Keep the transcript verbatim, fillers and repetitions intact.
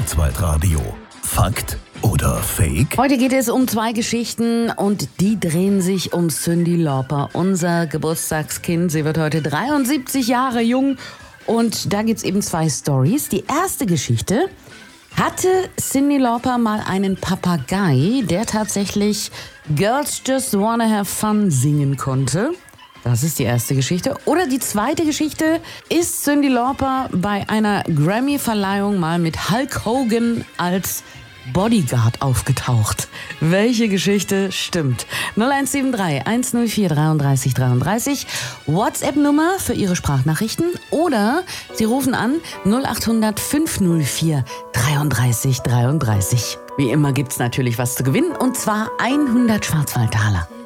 Schwarzwaldradio. Fakt oder Fake? Heute geht es um zwei Geschichten und die drehen sich um Cyndi Lauper, unser Geburtstagskind. Sie wird heute dreiundsiebzig Jahre jung und da gibt's eben zwei Stories. Die erste Geschichte: Hatte Cyndi Lauper mal einen Papagei, der tatsächlich Girls Just Wanna Have Fun singen konnte? Das ist die erste Geschichte. Oder die zweite Geschichte: Ist Cyndi Lauper bei einer Grammy-Verleihung mal mit Hulk Hogan als Bodyguard aufgetaucht? Welche Geschichte stimmt? null eins sieben drei eins null vier dreiunddreißig dreiunddreißig, WhatsApp-Nummer für Ihre Sprachnachrichten, oder Sie rufen an null acht hundert fünf null vier dreiunddreißig dreiunddreißig. Wie immer gibt's natürlich was zu gewinnen, und zwar hundert Schwarzwaldtaler.